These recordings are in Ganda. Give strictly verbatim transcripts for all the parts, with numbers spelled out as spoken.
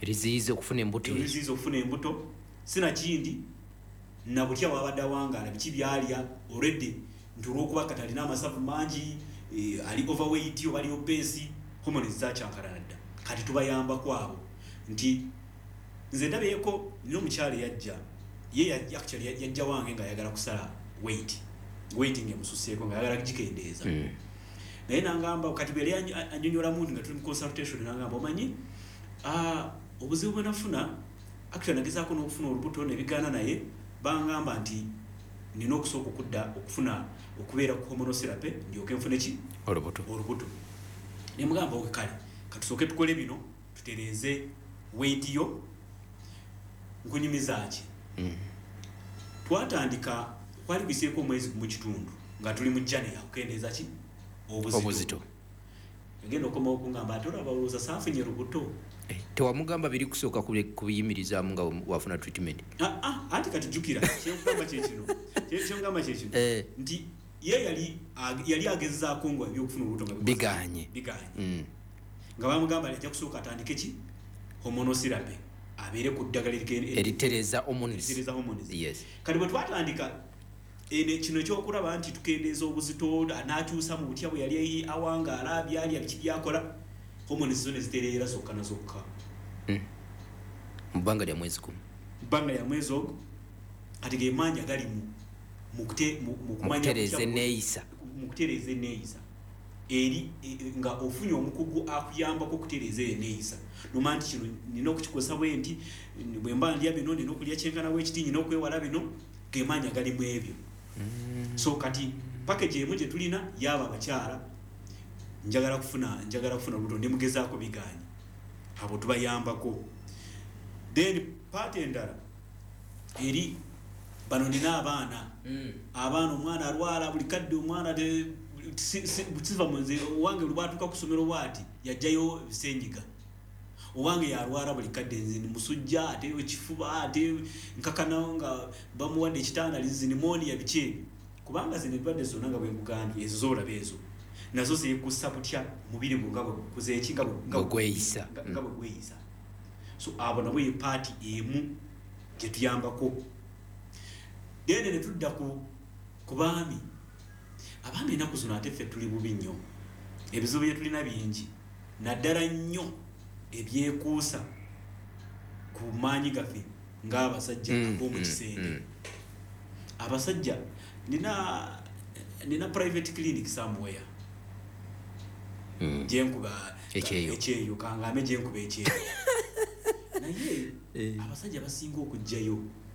eriziyiza okufuna embuto eriziyiza okufuna embuto sina kindi na butya wabadde wangaala biki byalya already nti olw'okuba katalina amasavu mangi e, ali overweight oba ali obese hormones zakyankalana dda kati tubayambako abo nti nze ndabeeko nina omukyala yajja ye actually yajja wange nga ayagala kusala weight weight ngemususeeko nga ayagala gikendeeza mm. naye nangamba kati bwe yali annyonnyola muntu nga tuli mu consultation nangamba omanyi ah, obuzibu bwe nafuna actually nagezaako n'okufuna olubuto ne bigaana naye bangamba nti nina okusooka okudda okufuna okubeera ku hormonal therapy ndyoke nfune ki olubuto olubuto ne mugamba oke kale katusooke tukole bino tutereeze weight yo nkunyumiza ki mm. twatandika kwali biseeko omwezi mu kitundu nga tuli mu January okukendeeza ki obuzito ngenda okoma okungamba ate olaba olowooza saafunye olubuto eh, tewamugamba biri kusooka kubiyimirizaamu nga wafuna treatment ah, ah, anti kati jjukira kyekugamba kyekino kyekugamba kyekino eh. nti ye yali yali agezaako ngo ebyokufuna olubuto nga biganye biganye mm. nga bamugamba ajja kusooka atandike ki hormonal therapy abeere ku ddagala eritereza hormones yes. Kati bwe twatandika ene kino kyokulaba nti tukendeeza obuzito n'akyusa mu butya bwe yali awangaala byalya biki byakola hormones zone zitereera zokka na zokka mu bbanga lya mwezi gumu bbanga lya mwezi ogwo kati ge maanya gali mu mu kutereeza enneeyisa mu kutereeza enneeyisa eri nga ofunye omukugu akuyambako okutereeza enneeyisa noma nti kino nina okukikozesa bwe nti bwe mba ndya bino nina okulya kyenkana w'ekiti nina okwewala bino ge maanya gali mu ebyo mm. so kati package emu gye tulina yaba abakyala njagala kufuna njagala kufuna olubuto ndimugezaako biganye abo tubayambako then part endala eri bano nina abaana mm. abaana omwana alwala buli kadde omwana bukiva munze owange lubatuuka ku ssomero bwati yajjayo bisenyiga owange yalwala buli kadde nze musujja ate ekifuba ate nkakana nga bamuwadde ekitanda lizinimonia biki kubanga zino endwadde zonna nga bwe nkugambye ezo zoolaba ezo nazo zeekussa butya omubiri gwo nga kuzeeki nga gweyisa nga bwe gweyisa so abo nabo ye paati emu gye tuyambako dene ne tudda ku ku baami abaami ennaku zino ate ffe tuli bubi nnyo ebizibu bye tulina bingi naddala nnyo ebyekuusa ku maanyi gaffe ng'abasajja mm, ab'omu kisenge mm, mm. abasajja nina nina private clinic somewhere mm. gyenkuba ekyeyo ekyeyo kangambe gyenkuba ekyeyo naye abasajja basinga okujjayo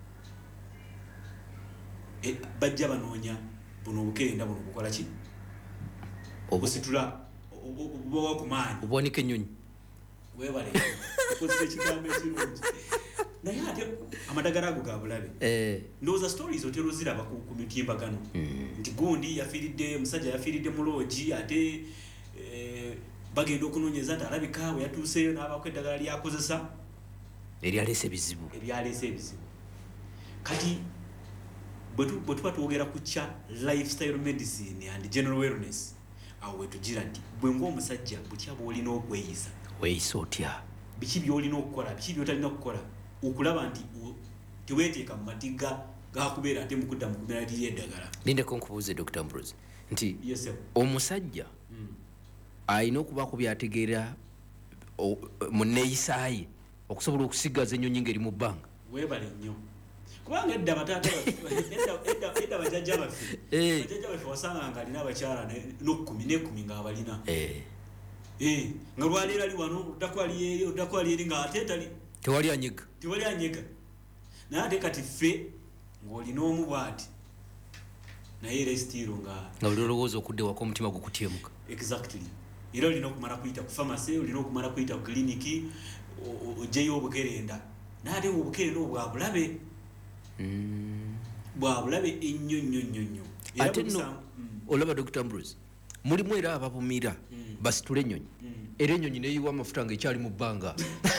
e, bajja banoonya buno obukenda buno bukola ki obusitula obubawa ku maanyi obwonika ennyonyi webale okozesa ekigambo ekirungi naye ate amadagala ago ga bulabe eh. ndowooza stories otera oziraba ku, ku mitimbagano mm. nti gundi yafiiridde omusajja yafiiridde mu loogi ate eh, bagenda okunoonyeza nti alabika we yatuuseeyo n'abaako eddagala lyakozesa eryaleese ebizibu eryaleese ebizibu kati bwe tuba twogera ku kya lifestyle medicine and general wellness awo wetugira nti bwe ng'omusajja butya bw'olina okweyisa weeyisa otya biki by'olina okukola biki by'otalina kukola okulaba nti teweeteeka mu matiga gakubeera ate mukudda mu kumera liri eddagala lindeko nkubuuze Doctor Ambrose nti yes, omusajja mm. alina okubaako byategeera mu nneeyisa ye okusobola okusigaza ennyonyi ng'eri mu bbanga weebale nnyo kubanga edda bataata edda bajjajja baffe bajjajja baffe wasanga nga alina abakyala n'okkumi n'ekkumi ng'abalina nga lwaleero ali wano oddako ali eri oddako ali eri nga ate tali tewali anyega tewali anyega naye ate kati ffe ng'olina omu bw'ati naye era esitiiro nga nga buli olowooza okudde wako omutima gukutyemuka exactly era olina okumala kuyita ku famasi olina okumala kuyita ku kiliniki ogyeyo obukerenda naye ate obukerenda obwo bwabulabe bwabulabe ennyo nnyo nnyo nnyo ate nno olaba Doctor Ambrose mulimu era ababumira basitula ennyonyi era ennyonyi neeyiwa amafuta ng'ekyali mu bbanga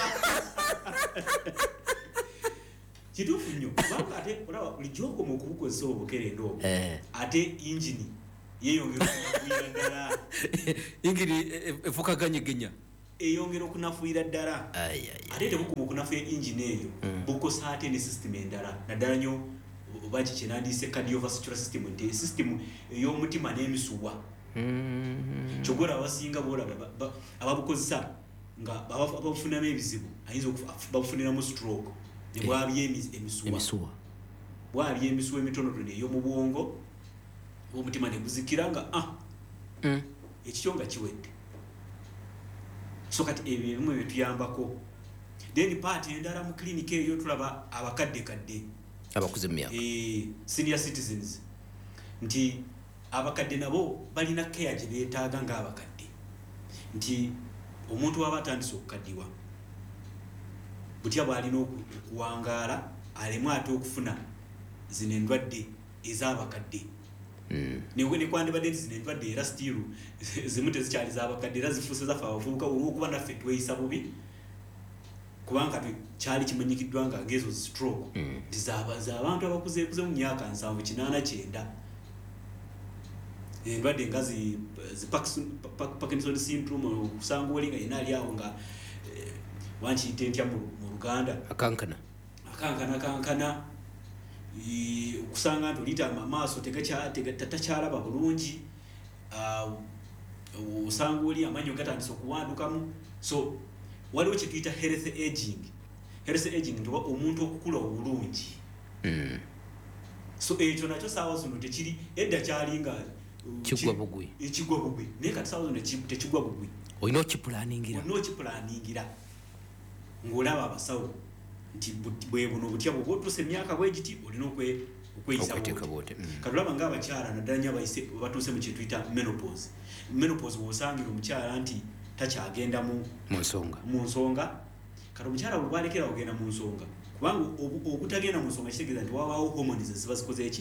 kituufu nnyo kubanga ate olaba bulijjo okoma okubukozesa obukerenda obwo ate ingini yeeyongera okukwira ddala ingini efukaganyegenya eyongera okunafuira ddala ate tebukuma okunafuya engine eyo bukosa ate ne system endala naddala nnyo baki kyenandiise cardiovascular system nti system ey'omutima n'emisuwa kyogora abasinga boolaba ababukozesa nga babufunamu ebizibu ayinza babufuniramu stroke ne bwabya emisuwa bwabya emisuwa emitonotono ey'omu bwongo omutima ne guzikira nga ah ekikyo nga kiwedde so kati ebyo ebimu byetuyambako then part endala mu clinic eyo tulaba abakadde kadde abakuze myaka eh senior citizens nti abakadde nabo balina care gye beetaaga ng'abakadde nti omuntu waba atandise okukaddiwa butya bw'alina okuwangaala alemu ate okufuna zino endwadde ez'abakadde niwe nekwandibadde nti zino endwadde era stiru zimu tezikyali z'abakadde era zifuuse zaffe abavubuka olw'okuba naffe tweyisa bubi kubanga kyali kimanyikiddwa nga ngezo stroke nti z'abantu abakuzeekuze mu myaka nsanvu kinaana kyenda endwadde nga zi Parkinson syndrome okusanga oli nga yena ali awo nga wankiyite ntya mu Luganda akankana akankana kankana okusanga nti olita amaaso takyalaba bulungi osanga oli amanyo gatandisa okuwandukamu so waliwo kyetuyita health aging health aging nti omuntu okukula obulungi so ekyo nakyo saawa zino tekiri edda kyali nga kigwa bugwi ekigwa bugwi naye kati saawa zino tekigwa bugwi olina okipulaningira olina okipulaningira ng'olaba abasawo nti bwe buno butya bwoba otuuse emyaka bwegiti olina okweyisa bwoti katulaba ng'abakyala naddala nnyo abayise batuuse mu kyetuyita menopause menopause bw'osangira omukyala nti takyagenda mu nsonga mu nsonga kati omukyala bwe bwalekera ogenda mu nsonga kubanga obutagenda mu nsonga kitegeeza nti wabaawo hormones eziba zikoze eki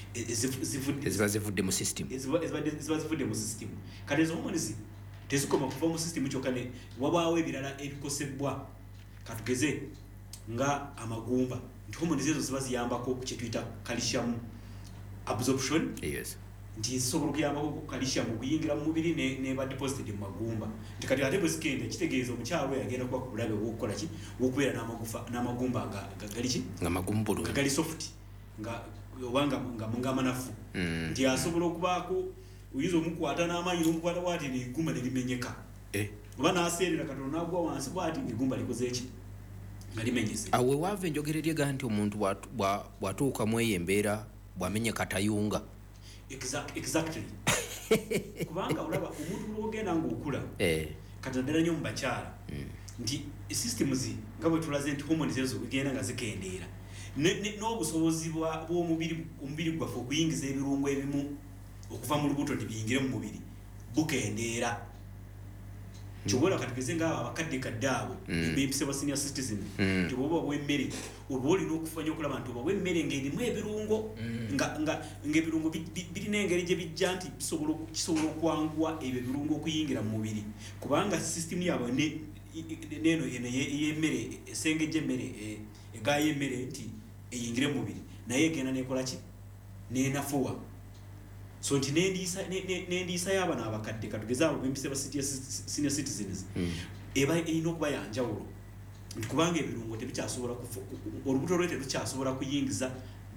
eziba zivudde mu system eziba zivudde mu system kati ezo hormones tezikoma kuva mu system kyokka ne wabaawo ebirala ebikosebwa katugeze nga amagumba nti hormones ezo ziba ziyambako ku kyetuyita calcium absorption yes nti zisobola okuyambako ku calcium okuyingira mu mubiri neba deposited mu magumba nti kati ate bwe zigenda kitegeeza omukyalo we yagenda kuba ku bulabe bw'okukola ki bw'okubeera n'amagumba nga gali ki nga magumba bulungi gali soft nga obanga nga manafu nti asobola okubaako oyinza omukwata n'amaanyi n'omukwata bw'ati n'eggumba ne limenyeka oba n'aseerera katono n'agwa wansi bw'ati ng'eggumba likoze eki nga limenyese awe waava enjogera eryega nti omuntu bw'atuukamu eyo embeera bw'amenye katayunga exactly kubanga olaba omuntu lwogenda ng'okula kati naddala nnyo mu bakyala nti systems nga bwe tulaze nti hormones ezo zigenda nga zikendeera n'obusobozi bw'omubiri omubiri gwaffe okuyingiza ebirungo ebimu okuva mu lubuto nti biyingire mu mubiri bukendeera kyobola katigeze ngaabo abakadde kadde abo bempise ba senior citizen nti bwoba bw'emmere olwo olina okufanya okulaba nti oba bw'emmere ng'erimu ebirungo ng'ebirungo birina engeri gye bijja nti kisobola okwanguwa ebyo ebirungo okuyingira mu mubiri kubanga system yaabwe neeno eno ey'emmere esengejja emmere egaayo emmere nti eyingire mu mubiri naye egenda nekola ki nenafuwa so nti n'endiisa y'abana abakadde katugeze abo bempise ba senior citizens eba erina okuba yanjawulo nti kubanga ebirungo tebikyasobola olubuto lwe terukyasobola kuyingiza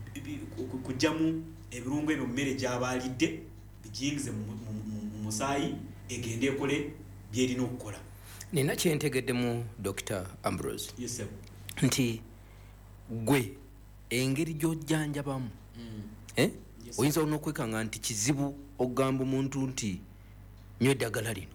kujjamu ebirungo ebyo mu mmere gy'abaalidde bigiyingize mu musaayi egende ekole byerina okukola nina kyentegeddemu Doctor Ambrose yes sir nti gwe engeri gy'ojjanjabamu eh oyinza olina okwekanga nti kizibu okugamba omuntu nti nywa eddagala lino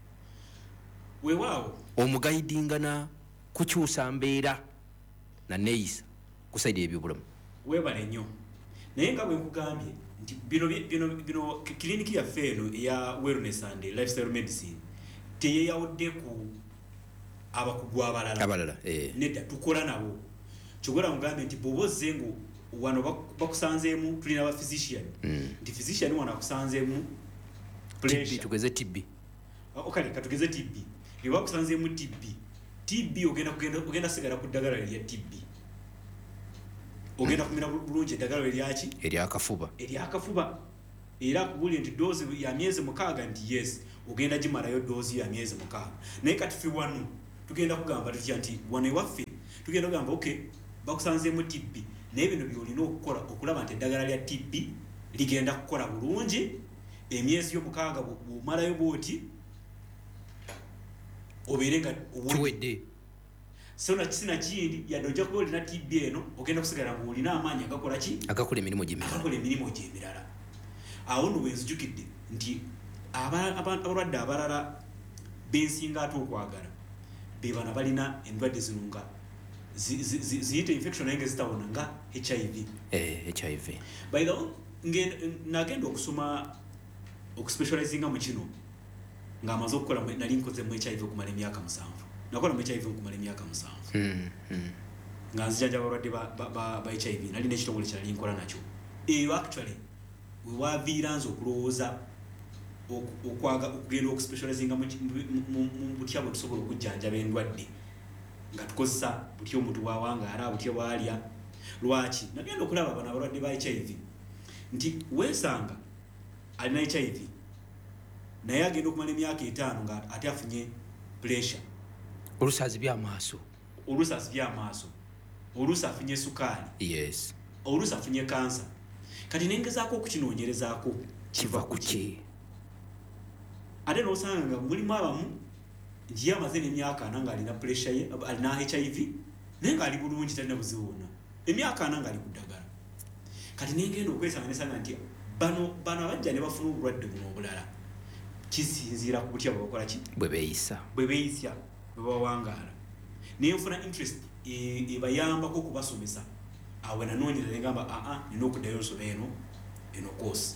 weewaawo omugayidingana kukyusa mbeera na neeyisa ku saidi y'ebyobulamu weebale nnyo naye nga bwe nkugambye nti bino kiliniki yaffe eno eya wellness and lifestyle medicine teyeyawudde ku abakugu abalala abalala nedda tukola nabo kyogola mugambye nti bw'oba ozze ngu wano bakusanzeemu tulina aba physician nti physician wano akusanzeemu pressure tugeze T B okale katugeze T B bwe bakusanzeemu T B T B ogenda kugenda ogenda sigala ku ddagala lya T B ogenda kumira bulungi eddagala lyaki eryakafuba eryakafuba era akubulye nti dose ya myezi mukaaga nti yes ogenda gimalayo doozi ya myezi mukaaga naye kati fi wano tugenda kugamba tutya nti wano ewaffe tugenda kugamba okay bakusanzeemu T B naye bino byolina okukola okulaba nti eddagala lya T B ligenda kukola bulungi emyezi y'omukaaga bumalayo bwoti obeere nga kiwedde so na kisina kindi yadde ojja kuba olina T B eno ogenda kusigala ng'olina amaanyi agakola ki agakola emirimu gyemirala agakola emirimu gyemirala awo nno bwenzijukidde nti abalwadde abalala bensinga ate okwagala be bana balina endwadde zino nga ziyita infection naye nga zitawona nga H I V eh H I V by the way nagenda okusoma okuspecializinga mu kino ng'amaze okukola nali nkoze mu H I V okumala emyaka musanvu nakola mu H I V okumala emyaka musanvu nga nzijanja abalwadde ba H I V nali n'ekitongole kyali nkola nakyo eyo actually we waviira nze okulowooza okugenda okuspecializinga mu butya bwe tusobola okujjanjaba endwadde nga tukozesa butya omuntu bwawangaala butya bwalya lwaki nagenda okulaba bano abalwadde ba H I V nti weesanga alina H I V naye agenda okumala emyaka etaano nga ate afunye pressure oluusi azibya amaaso oluusi azibya amaaso oluusi afunye sukaali yes oluusi afunye kansa kati nengezaako okukinoonyerezaako kiva ku ki ate n'osanga nga mulimu abamu nti ye amaze n'emyaka ana ng'alina pressure ye alina H I V naye ng'ali bulungi talina buzibu bwonna emyaka ana ng'ali ku ddagala kati nengenda okwesanga nesanga nti bano bano abajja ne bafuna obulwadde buno obulala kisinziira ku butya bwe bakola ki bwe beeyisa bwe beeyisa bwe bawangaala naye nfuna interest ebayambako okubasomesa awe nanoonyera negamba aa nina okuddayo nsoma eno eno course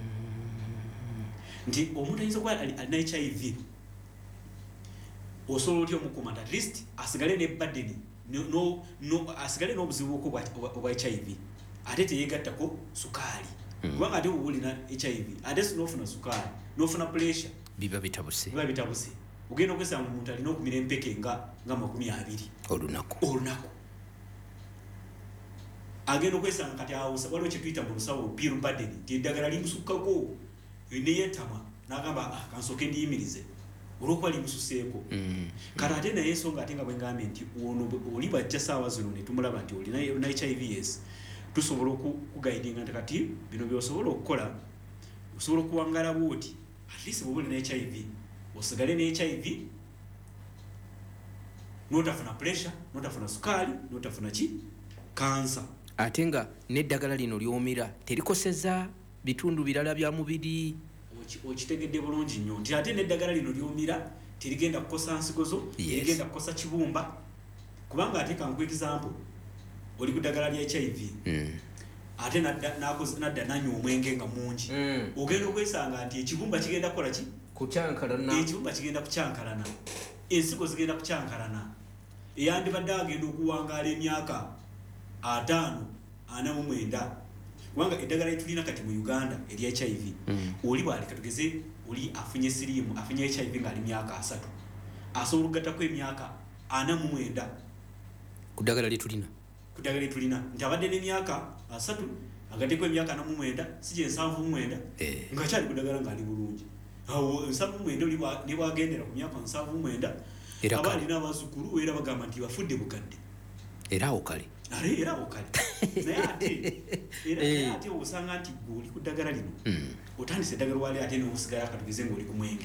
nti omuntu ayinza okuba alina H I V osobola otya omukuma nti at least asigale ne burden no, no, asigale n'obuzibu obwa H I V ate teyegattako sukaali kubanga ate bwe olina H I V ate sinofuna sukaali nofuna pressure biba bitabuse biba bitabuse ogenda okwesanga omuntu alina okumira empeke nga nga makumi abiri olunaku olunaku agenda okwesanga kati awo waliwo kyetuyita mu lusawo pill burden nti eddagala limusukkako neyetama n'agamba kansooke ndiyimirize olwokuba limususeeko kati ate naye ensonga ate nga bwengambye nti ono oli bajja saawa zino ne tumulaba nti olina H I V yes tusobola okugaidinga nti kati bino byosobola okukola osobola okuwangala bwoti at least bw'oba olina H I V osigale ne H I V notafuna pressure notafuna sukaali notafuna ki kansa ate nga n'eddagala lino lyomira terikoseza bitundu birala bya mubiri okitegedde bulungi nnyo nti ate n'eddagala lino lyomira terigenda kukosa nsigo zo terigenda kukosa kibumba kubanga ate kanku example oli ku ddagala lya H I V ate nadda nanywa omwenge nga mungi ogenda okwesanga nti ekibumba kigenda kukola ki kukyankalana ekibumba kigenda kukyankalana ensigo zigenda kukyankalana eyandibadde agenda okuwangaala emyaka ataano ana mu mwenda kubanga eddagala litulina kati mu Uganda eri H I V oli bwali katugeze oli afunye siriimu afunye H I V ng'ali myaka asatu asobola okugattako emyaka ana mu mwenda ku ddagala litulina ku ddagala litulina nti abadde n'emyaka asatu agatteko emyaka ana mu mwenda si gye nsanvu mu mwenda nga kyali ku ddagala ng'ali bulungi awo nsanvu mu mwenda oli ne bwagendera ku myaka nsanvu mu mwenda aba alina abazzukulu era bagamba nti bafudde bukadde era awo kale era awo kale naye ate era ate osanga nti gwe oli ku ddagala lino otandise eddagala wali ate n'osigala akatugeze ng'oli ku mwenge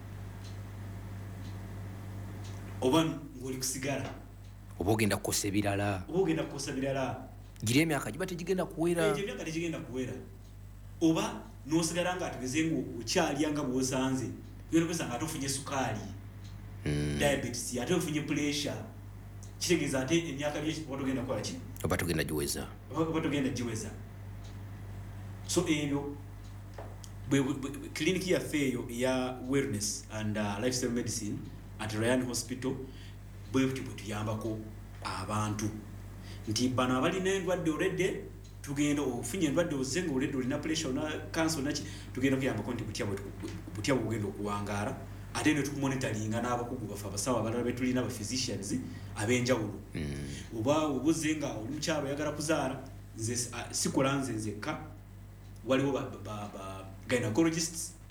oba ng'oli kusigala oba ogenda kukosa ebirala oba ogenda kukosa birala giri emyaka giba tegigenda kuwera egyo emyaka tegigenda kuwera oba n'osigala ng'atugeze ng'okyalya nga bw'osanze ogenda okwesanga ate ofunye sukaali diabetes ate ofunye pressure kitegeeza ate emyaka bye oba togenda kukola ki oba togenda giweza oba togenda giweza so ebyo kliniki yaffe eyo eya wellness and uh, lifestyle medicine at Ryan Hospital bwe buti bwe tuyambako abantu nti bano abalina endwadde olredde tugenda ofunye endwadde ozze nga olredde olina pressure na cancer naki tugenda kuyambako nti butya butya bwogenda okuwangaala ate ne tukumonitoringa n'abakugu baffe abasawo abalala be tulina aba physicians ab'enjawulo oba obuze nga oli mukyalo oyagala kuzaala nze sikola nze nzekka waliwo ba gynecologists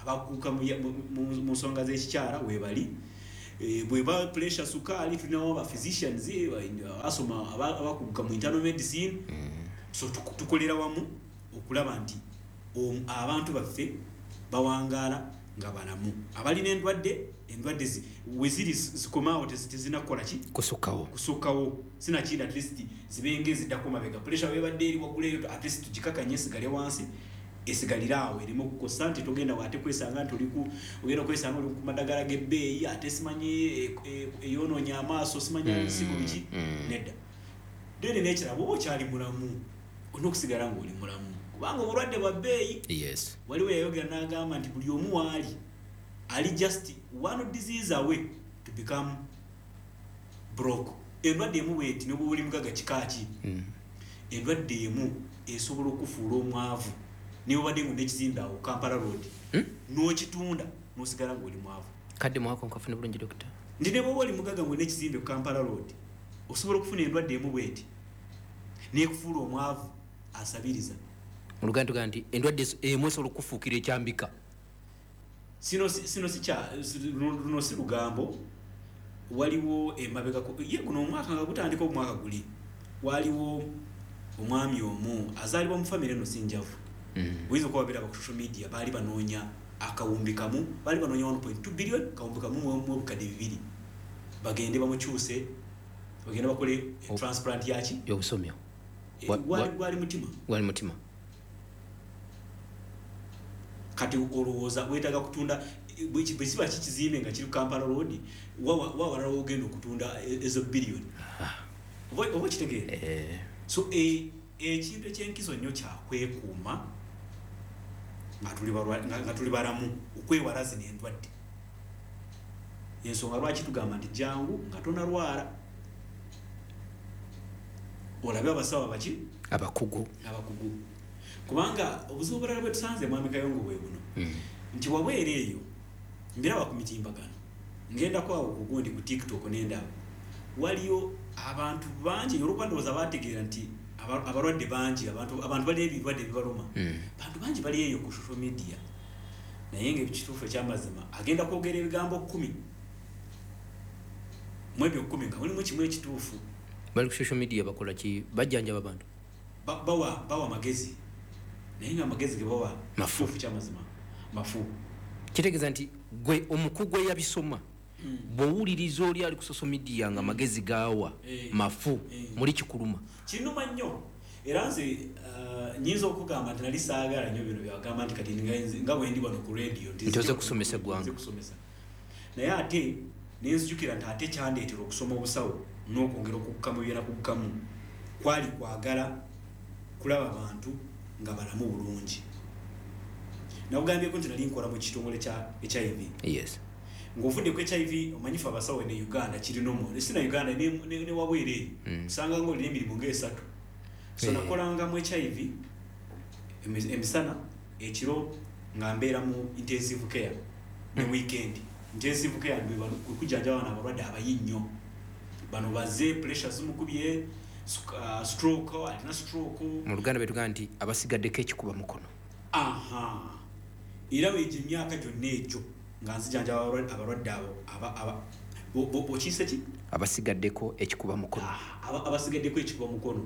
abakuuka mu nsonga z'ekikyala webali bweba pressure sukaali tulinawo ba physicians asoma abakuuka mu internal medicine so tukolera wamu okulaba nti abantu baffe bawangaala nga balamu abalina endwadde endwadde weziri zikomaawo tezinakukola ki kusukkawo kusukkawo sinakindi at least zibenge ziddako mabega pressure webadde eri waguleyo at least tugikakanye esigale wansi esigaliraawo erimu okukosa nti togenda wate kwesanga nti oliku ogenda kwesanga oli ku madagala g'ebbeeyi ate simanyi eyonoonya amaaso simanyi nsigo biki nedda deni n'ekirabo oba okyali mulamu olina okusigala ng'oli mulamu kubanga obulwadde bwa bbeeyi yes waliwo yayogera n'agamba nti buli omu waali ali just one disease away to become broke endwadde emu bweti ne bw'oli mugaga kikaaki endwadde emu esobola okufuula omwavu niwe wadde ngo n'ekizimbe awo Kampala Road n'okitunda n'osigala ng'oli mwavu kadde mwako nkafune bulungi dokita ndi ne bw'oba oli mugaga ngo n'ekizimbe ku Kampala Road osobola okufuna endwadde emu bweti n'ekufuula omwavu asabiriza mu luganda tugaa nti endwadde emu esobola okufuukira ekyambika sino sino sikya luno si lugambo waliwo emabega ye guno omwaka nga gutandika omwaka guli waliwo omwami omu azaalibwa mu famire eno sinjavu oyinza okuba babiraba ku social media baali banoonya akawumbi kamu baali banoonya one point two billion kawumbi kamu mu obukadde bibiri bagende bamukyuse bagende bakole transplant yaki y'obusomyo gwali mutima gwali mutima kati olowooza wetaaga kutunda bwe kiba kikizimbe nga kiri Kampala Road wawalala ogenda okutunda ezo billion oba kitegeera so ekintu ekyenkizo nnyo kyakwekuuma nga tuli balamu okwewala zino endwadde ensonga lwaki tugamba nti jangu nga tonalwala olabe abasawo baki abakugu abakugu kubanga obuzibu bulala bwe tusanze mwami Kayongo bwe buno nti wabwera eyo mbiraba ku mitimbagano ngenda kwawo kugundi ku TikTok n'endaba waliyo abantu bangi olwokwandoza bategeera nti abalwadde bangi abantu abantu bali ebirwadde bibaluma abantu bangi bali eyo ku social media naye ng'ekituufu ekyamazima agenda kwogera ebigambo kumi mu ebyo kumi nga mulimu kimu ekituufu bali ku social media bakola ki bajjanjaba abantu bawa bawa magezi naye nga amagezi ge bawa mafu kyamazima mafu kitegeeza nti gwe omukugu eyabisoma bw'owuliriza oli ali ku social media nga magezi gaawa mafu muli kikuluma kinuma nnyo era nze nyinza okugamba nti nali saagala nnyo bino byagamba nti kati nga bwe ndi wano ku radio ntoze kusomesa eggwanga naye ate nenzijukira nti ate kyandeetera okusoma obusawo n'okwongera okukkamu byera kukkamu kwali kwagala kulaba abantu nga balamu bulungi nakugambyeko nti nali nkola mu kitongole kya H I V yes ng'ofudde ku H I V omanyifu abasawo ne Uganda kirina omu sina Uganda ne wabwere usanga ngo olina emirimu ng'esatu so nakolanga mu H I V emisana ekiro nga mbeera mu intensive care ne weekend intensive care mbe kujjanjaba bana abalwadde abayi nnyo bano bazze pressure zimukubye Uh, stroke alina stroke mu Luganda betugaa nti abasigaddeko ekikuba mukono aha era weegyo emyaka gyonna egyo nga nzijanjaba abalwadde abo okiise ki abasigaddeko ekikuba mukono abasigaddeko ekikuba mukono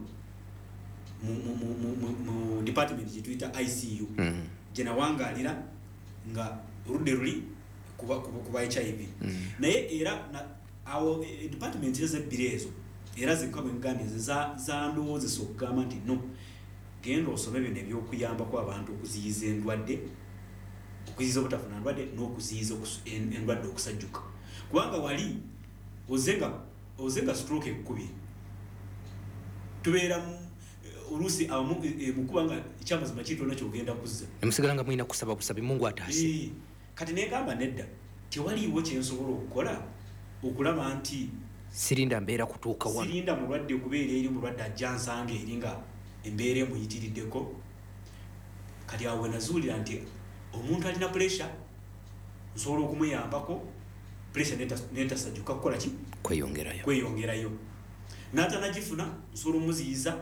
mu department gye tuyita I C U gye nawangaalira nga oludde luli kuba H I V naye era awo department ezebbiri ezo era zikaba engambye zandoozesa okugamba nti no genda osome bino ebyokuyambako abantu okuziyiza endwadde okuziyiza obutafuna ndwadde n'okuziyiza endwadde okusajjuka kubanga wali ozenga stroke ekkubye tubeera oluusi mukuba nga ekyamazima kitona kyogenda kuzza emusigala nga mulina kusaba busabi mungu ataase kati negamba nedda tewaliiwo kyensobola okukola okulaba nti sirinda mbeera kutuuka wano sirinda mulwadde okubeera eri mulwadde ajja nsanga eri nga embeera emuyitiriddeko kati awo wenazuulira nti omuntu alina pressure nsobola okumuyambako pressure netasajjuka kukola ki kweyongerayo kweyongerayo n'atanagifuna nsobola omuziyiza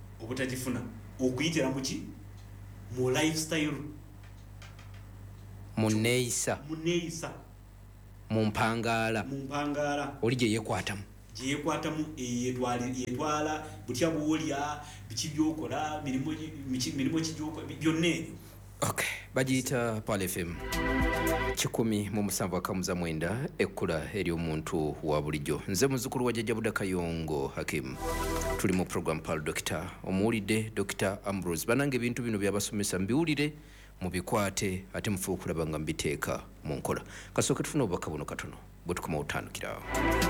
obutagifuna okuyitira mu ki mu lifestyle muneeyisa muneeyisa mu mpangala mu mpangala oli gye yeekwatamu gye yeekwatamu yetwala butya bwolya biki byokola mirimu mirimu ki gyokola byonna ebyo. Okay, bagiyita Pal F M kikumi mu musanvu akamuza mwenda ekkula ery'omuntu wa bulijjo. Nze muzzukulu wa jjajja Budda Kayongo Hakim, tuli mu program Pal Doctor. Omuwulidde Doctor Ambrose banange ebintu bino byabasomesa mbiwulire mubikwate ate mufe okulaba nga mbiteeka mu nkola. Kasooke tufuna obubaka buno katono bwe tukoma otandikirawo.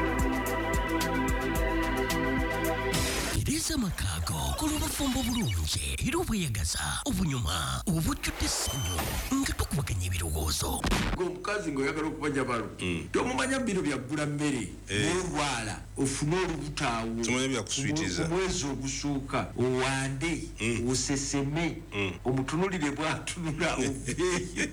Tereza Makago kulubafumbo bulungi era obweyagaza obunyuma obujjudde essanyu nga tukubaganya ebirowoozo. Omukazi ng'oyagala okubanja balo tomumanya bino byaggula mmere n'olwala ofune olubutaawo omwezi ogusooka owande oseseme omutunulire bw'atunula oveeyo.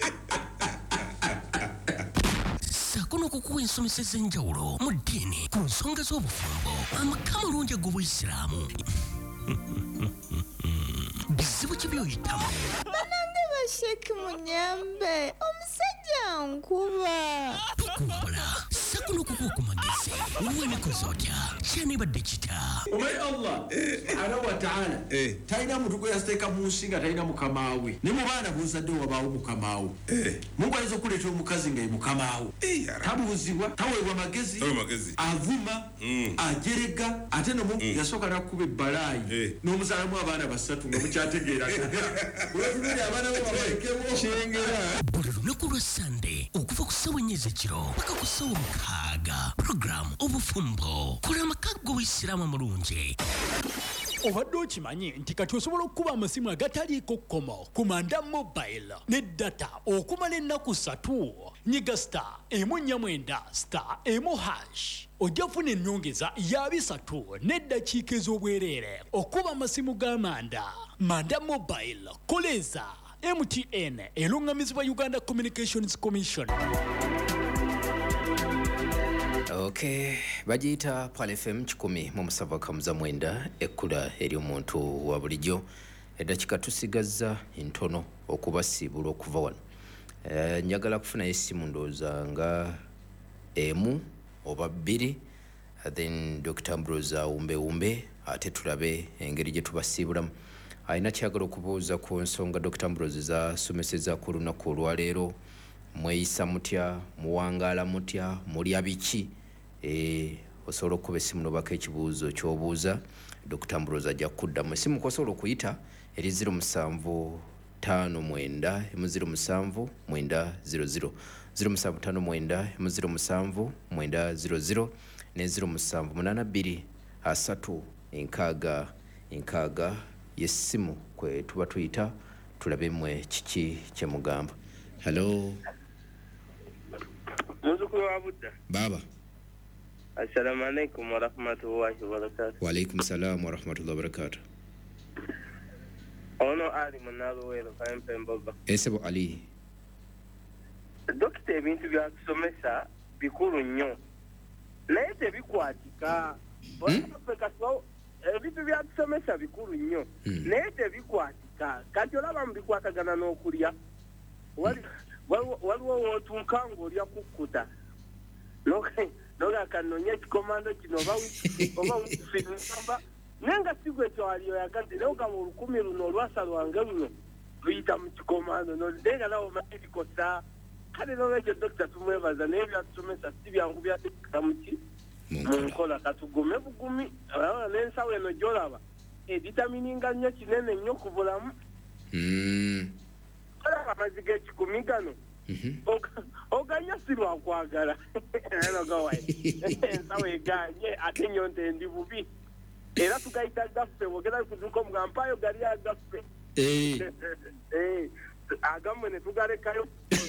Saako n'okukuwa ensomesa ez'enjawulo mu ddiini ku nsonga z'obufumbo amaka amalungi ag'Obuyisiraamu. Bizibu ki by'oyitamu? Banange basheki munyambe omusajja nkuba. Tukuwabula saako n'okukuwa ku magezi w'emikozi otya kyanibadde kita. Omanyi Allah subhanahu wa ta'ala talina muntu gwe yasteeka mu nsi nga talina mukamaawe ne mu baana b'ozadde wabaawo mukamaawo. Mungu ayinza okuleeta omukazi nga ye mukamaawo tabuuzibwa taweebwa magezi avuma ajerega ate nomu yasooka n'akkuba ebbalaayi n'omuzaalamu abaana basatu nga mukyategeeraga olwatululi abaana be babalekebo kyengera. Buli lunaku lwa Sande okuva ku ssawa ennya ez'ekiro paka ku ssawa mukaaga program obufumbo kola amaka g'Obuyisiraamu amalungi. Obadde okimanyi nti kati osobola okukuba amasimu agataliiko kkomo ku Manda Mobile ne data okumala ennaku ssatu. Nyiga star emu nnya mwenda star emu hash ojja funa ennyongeza ya bisatu n'eddakiika ez'obwereere okuba amasimu ga Manda. Manda Mobile koleza M T N erungamizibwa Uganda Communications Commission. Okay, bagiyita Pal F M kikumi mu musanvu akamuza mwenda ekkula ery'omuntu wa bulijjo. Eddakika tusigazza ntono okubasiibula okuva wano. E, njagala kufuna essimu ndowooza nga emu oba bbiri then Doctor Ambrose awumbewumbe ate tulabe engeri gye tubasiibulamu. Alina kyagala okubuuza ku nsonga Doctor Ambrose zasomeseza ku lunaku olwaleero. Mweyisa mutya, muwangaala mutya, mulya biki? E, osobola okuba essimu n'obaka ekibuuzo ky'obuuza Doctor Ambrose ajja kuddamu. Essimu kosobola okuyita eri zero musanvu tano mwenda emu zero musanvu mwenda zero zero zero musanvu tano mwenda emu zero musanvu mwenda zero zero ne zero musanvu munaana bbiri asatu enkaaga enkaaga y'essimu kwe tuba tuyita tulabe mmwe kiki kye mugamba. Hello Muzzukulu wa Budda. Baba. Assalamu alaikum wa rahmatullahi wa barakatuh. Wa alaikum salam wa rahmatullahi wa barakatuh. Ono Ali Munaluwero Kayempe Mboga. Esebo Ali. Dokita ebintu byakusomesa bikulu nnyo naye tebikwatika. Ebintu byakusomesa bikulu nnyo naye tebikwatika. Kati olaba mubikwatagana n'okulya waliwo wootuuka ng'olya kukkuta noga kanoonya ekikomando kino oba wifinamba naye nga si gwe twaliyo yakati naye ogamba olukumi luno olwasa lwange luno luyita mu kikomando naye nga nawe omanyi bikosa. Kale n'olwekyo dokita tumwebaza naye byatusomesa si byangu byatekeka muki mu nkola katugume bugumi. N'ensawo eno gy'olaba editamininga nnyo kinene nnyo ku bulamu. Olaba amazzi g'ekikumi gano oganya si lwakwagala ensawo eganye ate nyonte ndi bubi era tugayita gaffe bwogera kutuuka omugampayo gali agaffe agamwe ne tugalekayo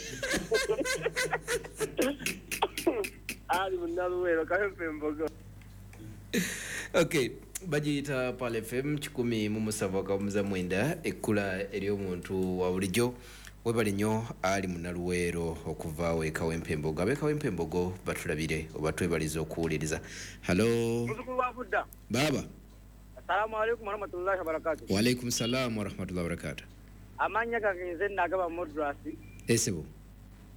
Ali Munaluwero Kayempe Mbogo. Okay, bagiyita Pal F M kikumi mu musanvu akamuza mwenda ekkula ery'omuntu wa bulijjo. Webale nnyo Ali Munaluwero okuva w'eka w'Empembogo. Ab'eka w'Empembogo batulabire oba twebaliza okuwuliriza. Hello Muzzukulu wa Budda. Baba. Assalamu alaikum wa rahmatullahi wa barakatuh. Wa alaikum salam wa rahmatullahi wa barakatuh. Amanya gange nze nagaba Modrasi. Esebo.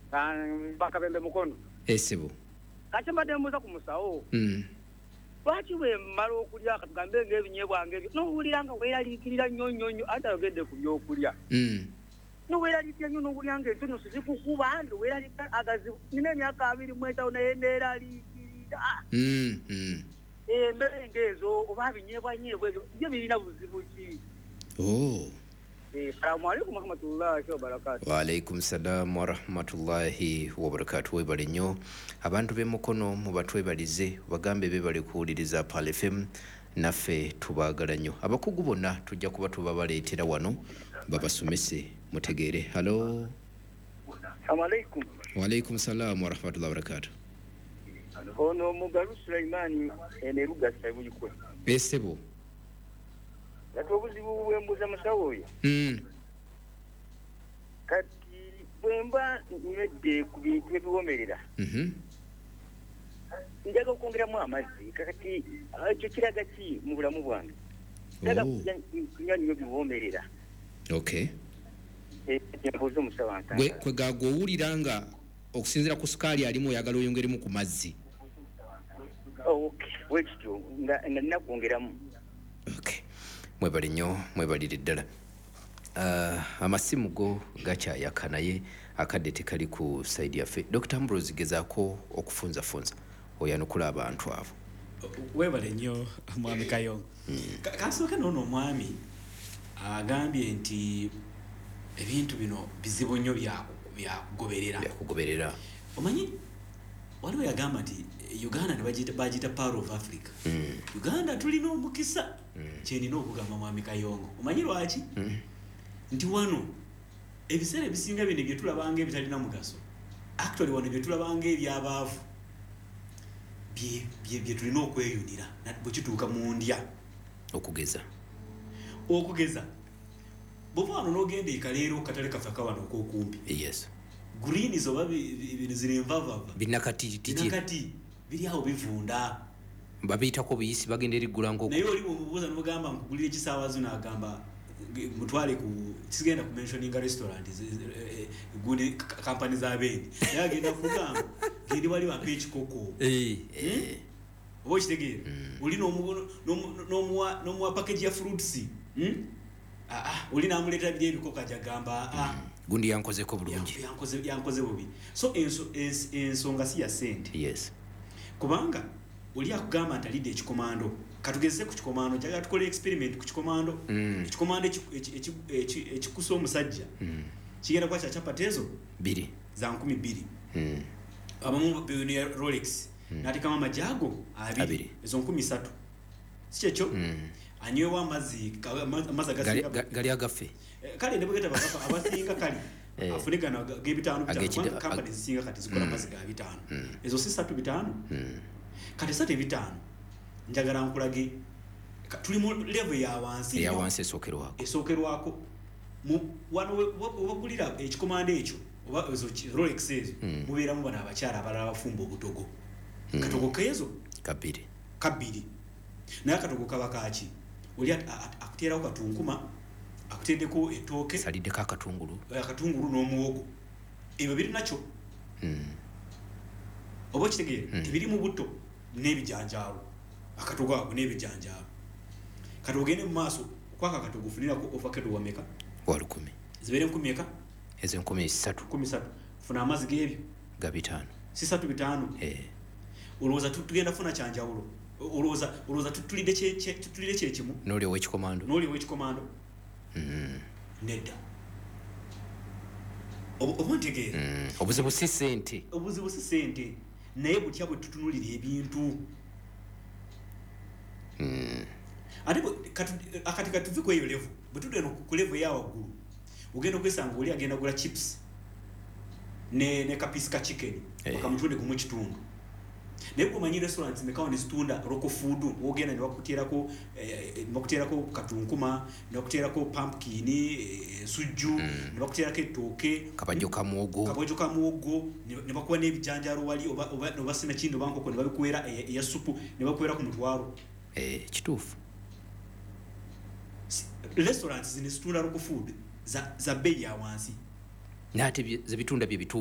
bakabembe mukono esebo kati mbadde mbuuza ku musawo mm lwaki bwe mmala okulya katugambe ng'ebinyeebwa ng'ebyo n'owulira nga weeraliikirira nnyo nnyo nnyo ate ayogedde ku byokulya mm n'oweeraliikira nnyo n'owulira ng'entonosi zikukuba ndi weeraliikira agazibu nina emyaka abiri mu etaano naye neeraliikirira mm mm embeera ng'ezo oba binyeebwanyeebwa ebyo byo birina buzibu ki oh Assalamu alaikum warahmatullahi wabarakatuh. Wa alaikum salam warahmatullahi wabarakatuh. Webale nnyo abantu b'emukono mu batwebalize bagambe bebale kuwuliriza Pal F M naffe tubaagala nnyo abakugu bonna tujja kuba tubabaleetera wano babasomese mutegeere. Halo. Assalamu alaikum. Wa alaikum salam warahmatullahi wabarakatuh. Ono Mugalu Sulaimani eneruga sayibuyikwe. Besebo. Kati obuzibu bwembuza musawo oyo mm. kati bwemba nywedde ku bintu ebiwomerera mm-hmm. njaga okwongeramu amazzi kati ekyo kiraga ki mu bulamu bwange njaga kunywa nnyo biwomerera okay embuuza omusawo antanga gwe kwe gago owulira nga okusinziira ku sukaali alimu oyagala oyongeremu ku mazzi okay wekityo nga nina kwongeramu okay mwebali nnyo mwebalire ddala uh, amasimu go gakyayaka naye akadde tekali ku saidi yaffe. Dr. Ambrose gezaako okufunzafunza oyanukula abantu abo. Webale nnyo mwami Kayongo. mm. Kasooka noono omwami agambye nti ebintu bino bizibu nnyo byakugoberera byakugoberera omanyi waliwo yagamba nti Uganda ne bagita bagita Pearl of Africa. mm. Uganda tulina omukisa mm. kyenina okugamba mwami Kayongo omanyi lwaki mm. nti wano ebiseera ebisinga bino bye tulabanga ebitalina mugaso actually wano bye tulabanga ebyabaavu bye bye bye tulina okweyunira bwe kituuka mu ndya okugeza okugeza bw'ova wano n'ogenda ekaleero katale kafe kawano ok'okumpi yes greens oba bino zirenvavava binakati binakati biri awo bivunda babiyitako buyisi bagenda eriggula nkoko naye oli bw'omubuuza n'omugamba nkugulira ekisaawa zo n'agamba mutwale ku kisigenda ku mentioninga restaurant gundi kampani z'abeeni naye agenda kugamba gendi wali wampa ekikoko oba okitegeera oli n'omuwa package ya fruits oli n'amuleetera biri ebikoko ajagamba gundi yankozeko bulungi yankoze bubi so ensonga si ya ssente yes kubanga oli akugamba nti alidde ekikomando katugeze ku kikomando jaga tukole experiment ku kikomando ekikomando ekikusa omusajja kigenda kwa chapati ezo biri za nkumi bbiri abamu biyuni Rolex nati kama majago abiri ezo nkumi ssatu si kyekyo anywewa amazzi amazi agasinga gali agafe kale ne bwegeta bakapa abasinga kali afunikana gebitaano bitano companies zisinga kati zikola amazzi ga bitano ezo si ssatu bitano kati ssatu bitano njagala nkulage tuli mu level ya wansi ya wansi esokerwako esokerwako mu wano wabulira ekikomando ekyo oba ezo Rolex ezo mubeeramu bana abakyala abalala bafumba obutogo katogo kezo kabiri kabiri naye akatogo kaba kaki oli akuteerawo katunkuma akuteddeko ettooke saliddeko akatungulu akatungulu n'omuwogo ebyo biri nakyo oba okitegeera tebiri mu butto n'ebijanjaalo akatogo ako n'ebijanjaalo kati ogende mu maaso kwaka katogo funirako ovakedo wameka wa lukumi zibeere nkumi eka ezo enkumi ssatu nkumi ssatu funa amazzi g'ebyo ga bitaano si ssatu bitaano olowooza tugenda funa kyanjawulo olowooza olowooza tutulidde kyekimu n'oliowa ekikomando n'oliowa ekikomando nedda oba ntegeera obuzibu si ssente obuzibu si ssente naye butya bwe tutunulira ebintu ate akati katuve ku eyo level bwe tudde ku level ya waggulu ogenda okwesanga oli agenda gula chips ne ne kapisi ka chicken bakamutunde gumu kitundu naye kumanyi restaurants mekawo nezitunda local food ogenda ne bakuteerako ne bakuteerako katunkuma ne bakuteerako pumpkin sujju ne bakuteerako ettooke kabajo ka muwogo kabajo ka muwogo ne bakuwa n'ebijanjaalo wali oba oba sina kindo bankoko ne babikuweera eya supu ne bakuweera ku mutwalo kituufu restaurants zino zitunda local food za za bei ya wansi nate zebitunda bye bituufu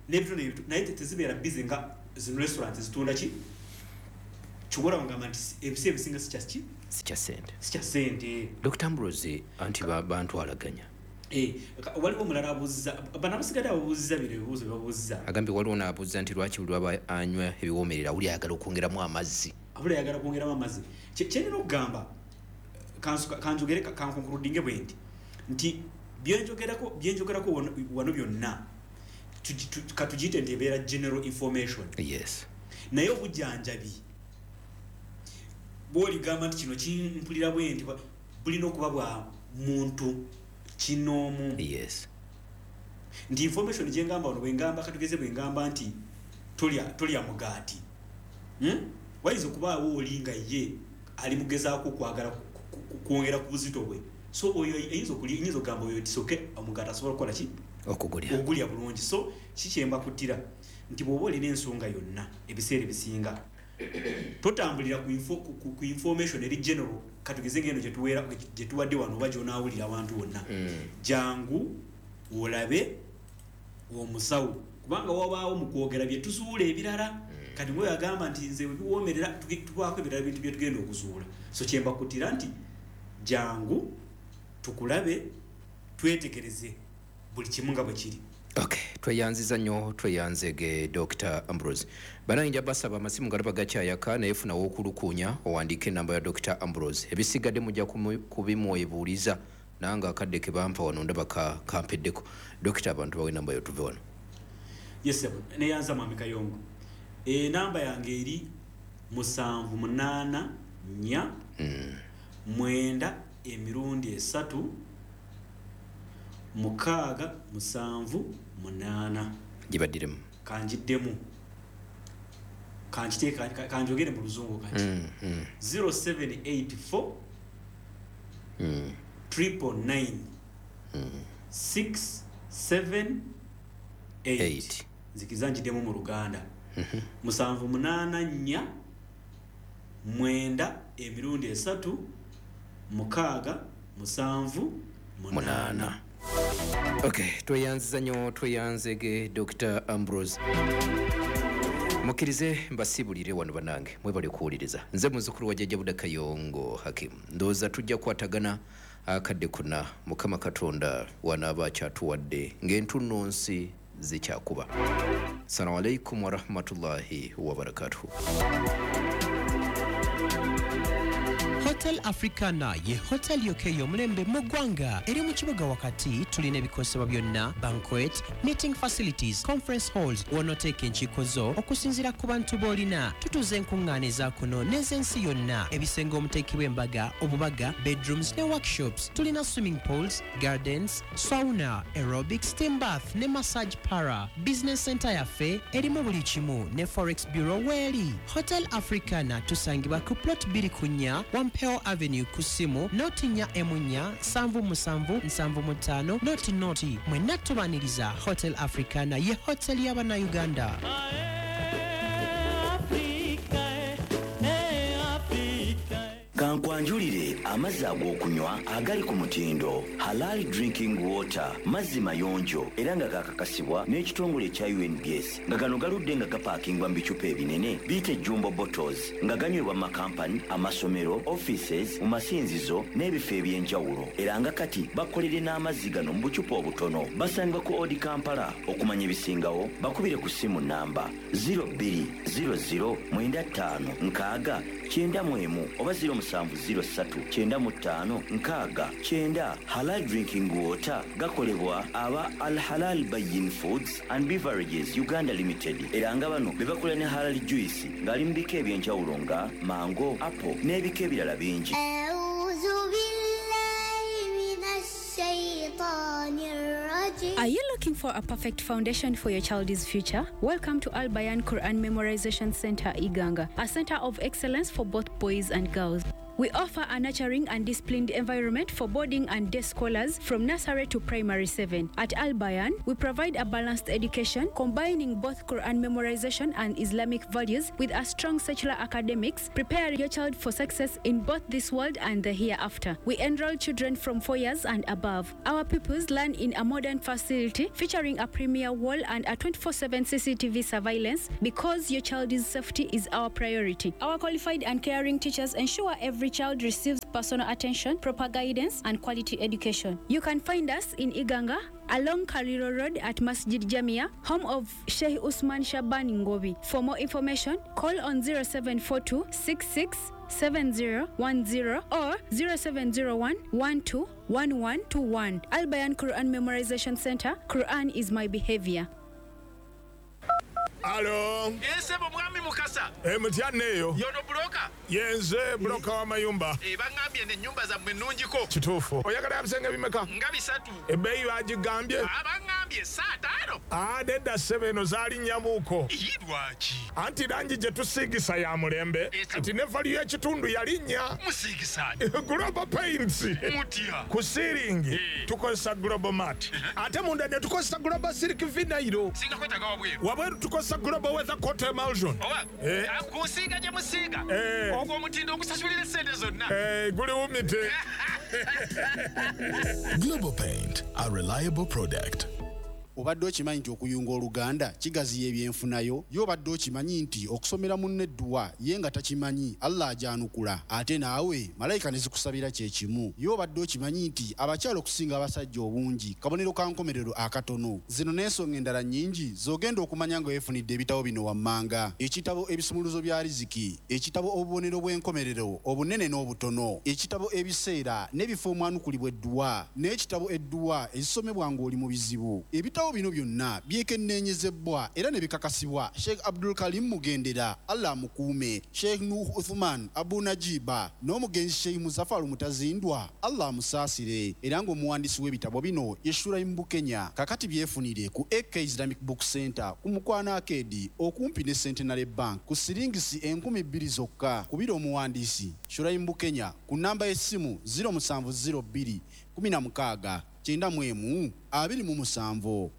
n'ebitundu ebyo naye tezibeera busy nga zino restaurants zitunda ki kibora ngamba nti ebisi ebisinga sikya ki sikya sente sikya sente. Doctor Ambrose anti bantu alaganya eh waliwo mulala abuziza bana basigade abuziza bire bibuzo babuziza agambye waliwo naabuziza nti lwaki buli aba anywa ebiwomerera uli ayagala okwongeramu amazzi abuli ayagala okwongeramu amazzi kyenina okugamba kanjogere kankonkludinge bwendi nti byenjogerako byenjogerako wano byonna katugiyite nti ebeera general information. Yes. Naye obujjanjabi bw'oligamba nti kino kimpulira bwendi bulina okuba bwa muntu kinoomu. Yes. Nti information gyengamba wano bwengamba katugeze bwengamba nti tolya tolya mugaati hmm? Wayinza okubaawo olinga ye ali mugezaako kwagala kwongera ku buzito bwe, so oyo eyinza okuyinza okugamba oyo tisoke omugaati asobola okukola ki okugulya ogulya bulungi. So kikyemba kuttira nti bw'oba olina ensonga yonna ebiseera ebisinga totambulira ku, info, ku, ku information eri general katugeze ngendo gyetuweera gyetuwadde wano oba gyonaawulira abantu bonna mm. jangu olabe omusawo kubanga wabaawo mu kwogera bye tuzuula ebirala mm. kati mwe yagamba nti nze biwoomerera tubaako ebirala bintu bye tugenda okuzuula. So kyemba kuttira nti jangu tukulabe twetegereze buli kimu nga bwe kiri. Okay, tweyanziza nnyo tweyanzege Doctor Ambrose. Banayinja basaba amasimu galaba gakyayaka naye funa w'okulukuunya owandiika ennamba ya Doctor Ambrose. Ebisigadde mujja kubimwebuuliza nanga akadde ke bampa wano ndaba kampeddeko. Doctor, abantu bawe ennamba yo tuve wano. Yes, sir. Neyanza Mwami Kayongo. E namba yange eri musanvu munaana nnya mm. mwenda emirundi esatu mukaaga musanvu munaana gibadiremu kanjiddemu kanjiteeka kanjogere mu luzungu kanji mm, mm. zero seven eight four mm. triple nine mm. six seven eight zikizanjiddemu mu Luganda mm-hmm. musanvu munaana nnya mwenda emirundi esatu mukaaga musanvu munaana. Okay, tweyanziza nnyo tweyanzege Doctor Ambrose. Mukirize mbasibulire wano banange mwebale kuwuliriza. Nze muzukulu wa Jjajja Buda Kayongo Hakim. Ndowooza tujja kwatagana akadde kuna Mukama Katonda wanaaba akyatuwadde ng'entunnunsi zikyakuba. Assalamu alaikum wa rahmatullahi wa barakatuhu. Hotel Africana ye hotel yokeyo mulembe mu ggwanga eri mu kibuga wakati tulina ebikosebwa byonna banquet, meeting facilities, conference halls wonooteeka enkiiko zo okusinziira ku bantu b'olina. Tutuuza enkuŋŋaana eza kuno n'ez'ensi yonna, ebisenge omuteekebwa embaga, obubaga, bedrooms ne workshops. Tulina swimming pools, gardens, sauna, aerobics, steam bath ne massage para. Business center yaffe erimu buli kimu ne forex bureau weeri. Hotel Africana tusangibwa ku plot bbiri ku nnya Wampeo Avenue Kusimu, noti nnya emunya sanvu musanvu nsanvu mutaano noti noti. Mwenna tubaniriza Hotel Africana ye hotel y'abana Uganda. Kankwanjulire amazzi ag'okunywa agali ku mutindo Halal Drinking Water, mazzi mayonjo era nga gakakasibwa n'ekitongole ekya U N B S nga gano galudde nga gapaakingwa mu bicupa ebinene biyite jumbo bottles nga ganywebwa mu makampani, amasomero, offices, mu masinzizo n'ebifo eby'enjawulo era nga kati bakolere n'amazzi gano mu bucupa obutono. Basangibwa ku Odi Kampala. Okumanya ebisingawo bakubire ku ssimu namba zero two zero zero nine five nkaaga kyenda mu emu oba zero musanvu zero ssatu kyenda mu ttaano nkaaga kyenda. Halal Drinking Water gakolebwa aba Al Halal Bayin Foods and Beverages Uganda Limited era nga bano be bakola ne Halal Juice ng'ali mu bika eby'enjawulo nga mango, apple n'ebika ebirala bingi. Are you looking for a perfect foundation for your child's future? Welcome to Al Bayan Quran Memorization Center, Iganga, a center of excellence for both boys and girls. We offer a nurturing and disciplined environment for boarding and day scholars from nursery to primary seven. At Al Bayan, we provide a balanced education combining both Quran memorization and Islamic values with a strong secular academics, preparing your child for success in both this world and the hereafter. We enroll children from four years and above. Our pupils learn in a modern facility featuring a premier wall and a twenty-four seven C C T V surveillance because your child's safety is our priority. Our qualified and caring teachers ensure every child receives personal attention, proper guidance, and quality education. You can find us in Iganga, along Kariro Road at Masjid Jamia, home of Sheikh Usman Shaban Ngobi. For more information, call on zero seven four two six six seven zero one zero or zero seven zero one one two one one two one. Al Bayan Quran Memorization Center. Quran is my behavior. Alo. Yense mwami mukasa. E mutyaneyo. Yono broka. Yenze broka wa mayumba. E bangambye ne nyumba za mwenunjiko. Kituufu. Oyagala yabisenga bimeka? Nga bisatu. Ebbeeyi bagigambye? Abangambye saa taano. Ah, nedda ssebeno zaali nnyamuuko. Lwaki? Anti langi gye tusiigisa ya mulembe. Anti ne valiyo y'ekitundu yali nnya. Musiigisaani? Global Paints. Mutya? Ku siiringi tukozesa Global Mat. Ate munda ne tukozesa Global Silk Vinyl. Singa kwetaaga wabweru. Wabweru tukozesa Global Weather Coat Emulsion. Owa, eh. Kusiiga gye musiiga. Eh. Ogwo omutindo okusasulira sente zonna. Eh, guli wumite. Global Paint, a reliable product. Obadde okimanyi nti okuyunga oluganda kigaziya ebyenfunayo yo obadde okimanyi nti okusomera munne eddwa ye nga takimanyi Allah ajanukula ate naawe malayika ne zikusabira kye kimu yo obadde okimanyi nti abakyala okusinga abasajja obungi kabonero ka nkomerero akatono zino n'ensonga endala nnyingi z'ogenda okumanya nga weefunidde ebitabo bino wammanga ekitabo ebisumuluzo bya riziki ekitabo obubonero bw'enkomerero obunene n'obutono ekitabo ebiseera n'ebifo omwanukulibwa eddwa n'ekitabo eddwa ezisomebwa ng'oli mu bizibu ebitabo bino byonna byekenneenyezebwa era ne bikakasibwa Sheikh Abdul Karim Mugendera Allah mukuume Sheikh Nuh Uthman Abu Najiba n'omugenzi Sheikh Muzaffar Mutazindwa Allah musaasire era ng'omuwandiisi w'ebitabo bino Yeshura Mbukenya kakati byefunire ku A K Islamic Book Center ku Mukwana Arcade okumpi ne Centenary Bank ku siringisi enkumi bbiri zokka kubira omuwandiisi Shura Mbukenya ku namba y'essimu zero seven zero two kumi na mukaaga kyenda mu emu abiri mu musanvu.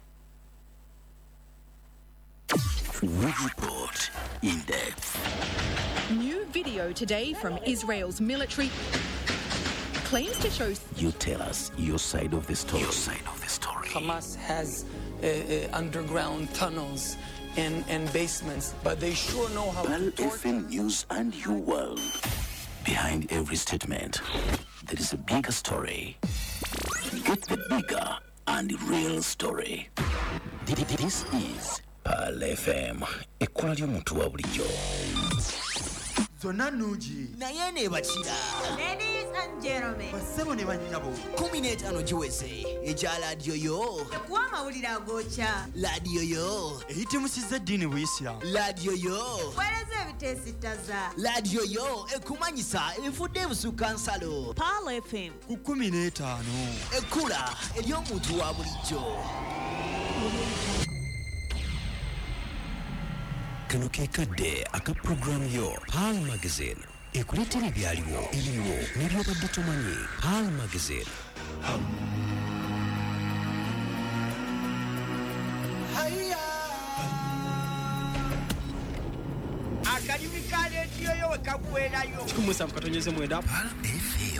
We report in depth. New video today from Israel's military claims to show. You tell us your side of the story. Your side of the story. Hamas has uh, uh, underground tunnels and, and basements, but they sure know how Pal to F M News and You World. Behind every statement, there is a bigger story. Get the bigger and real story. This is Pal F M, ekkola ly'omuntu wa bulijjo. Zonna nnungi naye neebakira. Ladies and gentlemen, bassebo ne bannyabo kumi n'etaano giweze ekya laadiyo yo ekuwa amawulire agookya laadiyo yo eyitimusizza eddiini Buisiramu laadiyo yo weereza ebiteesittaza laadiyo yo ekumanyisa efudde ebusukka nsalo Pal F M ku kumi n'etaano ekkula ery'omuntu wa bulijjo. Kano ke kadde aka program yo Pal Magazine ekuleetera ebyaliwo ebiriwo n'ebyobadde tomanyi. Pal Magazine. Akanyumi ka leediyo yo we kaggwerayo kikumi na musanvu katonyeze mwenda. Pal